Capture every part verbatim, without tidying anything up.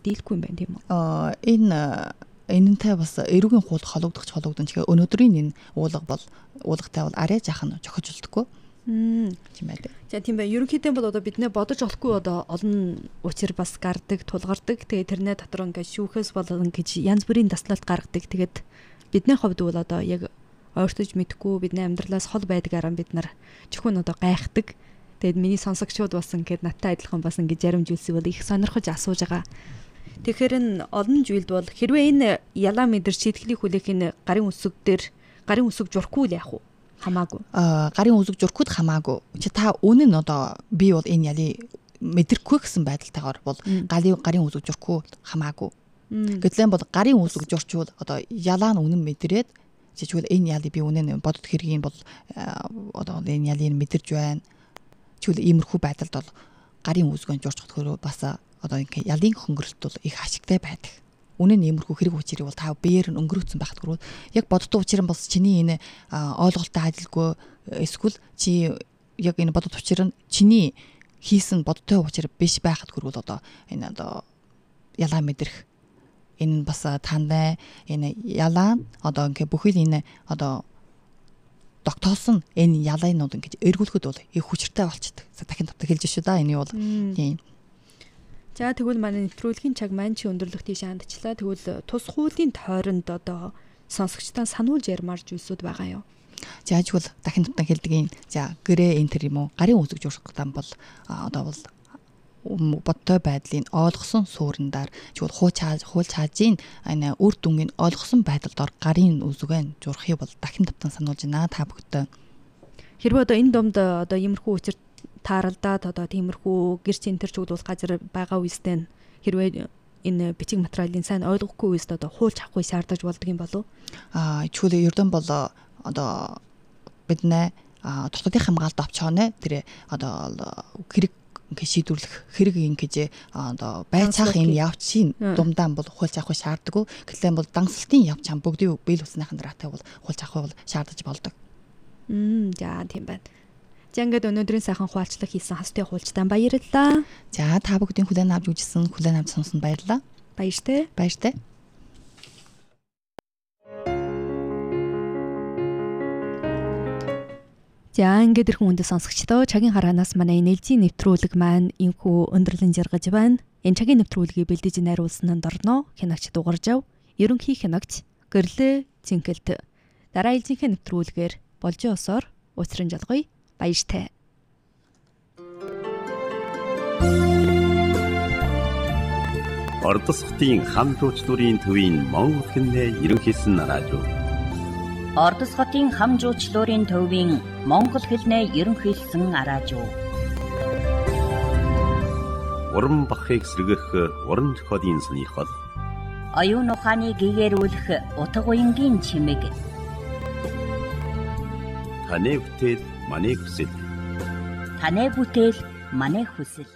дийлэхгүй юм байна тийм үү? Аа энэ энэнтэй бас эрүүгийн хууль хологдох хологдсон ч өнөөдрийн энэ уулга бол уулгатай бол арай жаахан жохижилдэггүй. Тийм ээ. За тийм бай. Ерөнхийдөө бол одоо бид нэ бодож олохгүй одоо олон учир бас гардаг, тулгардаг. Тэгээ тэрнээ дотор ингээд шүүхээс болон гэж янз бүрийн таслалт гаргадаг. Тэгээд бидний хувьд бол одоо яг ойртож мэдхгүй бидний амьдралаас хол байдгаараа бид нар зөвхөн одоо гайхдаг. Тэгээд миний сонсогчдод бас ингээд надтай адилхан бас ингээд жаримжүүлсэн бол их сонирхож асууж байгаа. Тэгэхээр энэ олон зүйлд бол хэрвээ энэ ялаа мэдэр шийтгэлийн хүлээх энэ гарын үсэг дээр гарын үсэг журахгүй л яах вэ? Хамаагүй. Аа гарын үсэг журхууд хамаагүй. Чи та үнэн нь одоо би бол энэ ялыг мэдрэхгүй гэсэн байдалтайгаар бол гарын гарын үсэг журхгүй хамаагүй. Гэтэл бол гарын үсэг журчвал одоо ялаа нь үнэн мэдрээд чичвэл энэ ялыг би үнэн бодод хэргийн бол одоо энэ ялыг мэдэрж байна. Чүл иймэрхүү байдалд бол гарын үсгэн журчхад хөрөө бас одоо ингээ ялын хөнгөрөлт бол их ашигтай байдаг. Үнэн нь иймэрхүү хэрэг учрыг бол та биеэр нь өнгөрөөцсөн байхад гурвал яг боддоо учир нь бас чиний энэ ойлголттой адилгүй эсвэл чи яг энэ бодод учир нь чиний хийсэн бодтой учир биш байхад гурвал одоо энэ одоо ялаа мэдрэх энэ бас тандаа энэ ялаа одоо ингээ бүхэл энэ одоо тогтоосон энэ ялаанууд ингэж эргүүлэхэд бол их хүчтэй болчихдээ. Дахин тавтаа хэлж шүү да энэ бол тийм. За тэгвэл манай нэвтрүүлгийн цаг маань чи өндөрлөх тийш хандчлаа. Тэгвэл тус хуулийн тойронд одоо сонсогчдаа сануулж ярмаар зүйлсүүд байгаа юу? За тэгвэл дахин тавтаа хэлдэг юм. За гэрээ энэ төр юм уу? Гарын үсэг журах гам бол одоо бол бодтой байдлыг ойлгосон сууриндар тэгвэл хууч хууль чаажийн энэ үр дүнгийн ойлгосон байдалд ор гарын үсгэн журахыг бол дахин тавтаа сануулж байна та бүгдөө. Хэрвээ одоо энэ домд одоо иймэрхүү учир тааралдаад одоо тиймэрхүү гэр центр чиглүүлэх газар байгаа үедээ хэрвээ энэ бичиг материалын сайн ойлгохгүй үедээ одоо хууль авахгүй шаардаж болдог юм болов? Аа чүлээ ердөн бол одоо биднээ дотоодын хамгаалалт авчааны тэр одоо хэрэг ингээ шийдвэрлэх хэрэг ингэж одоо байцаах энэ явцын думдаан бол хууль авахгүй шаарддаг. Гэтэл бол дансалтын явц хам бүгдийг биел үснийхэн дараатай бол хууль авахгүй бол шаардаж болдог. Мм за тийм байна. За ингээд өнөөдрийн сайхан хуваалцлага хийсэн хастын хуульчтай баярлалаа. За та бүгдийн хүлээн авч үзсэн, хүлээн авч сонсон баярлалаа. Баяртай. Баяртай. За ингээд ирхэн хүндэт сонсогчдоо цагийн хараанаас манай нээлтийн нэвтрүүлэг маань инхүү өндөрлөн жаргаж байна. Энэ цагийн нэвтрүүлгийг бэлдэж найруулсан нь Дорно, хянагч Дугаржав, ерөнхий хянагч Гэрлээ Цэнгэлт. Дараа ээлжийнхээ нэвтрүүлгээр Болжин усоор уцран жалгая. Баяртай. Ордосхотын хам жуучлалын төвийн Монгол хэлний ерөнхийсэн радио. Ордосхотын хам жуучлалын төвийн Монгол хэлний ерөнхийсэн радио. Уран бахыг сэргэх уран зохиолын сонирхол. Оюун ухааны гэгэрүүлэх утга уянгийн чимэг. Таны бүтээл манай хүсэл. Таны бүтээл манай хүсэл.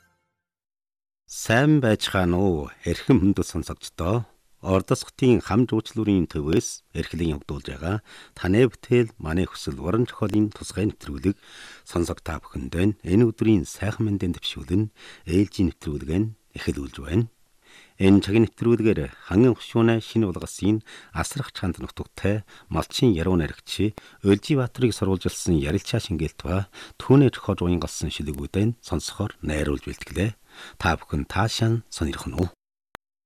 Сайн байцгаана уу эрхэм хүндэт сонсогчдоо. Ордосхотын хам жуучлалын төвөөс эрхлэн явагдуулж байгаа таны бүтээл манай хүсэл уран зохиолын тусгай нэвтрүүлэг сонсог та бүхэнд энэ өдрийн сайхан мэндийн төвшүүлэн ээлжийн нэвтрүүлэг нь эхлүүлж байна. Энэ цагийн нэвтрүүлгээр ханган хөшүүнэ шинэ улгасын асрах чанд нутагтай малчин яруу наригч Өлжибаатарыг сурвалжилсан ярилцаа шингээлт ба түүний зохиож уянгалсан шилэгүүдэн сонсохоор найруулж бэлтгэлээ. Та бүхэн таашаан сонирхно уу?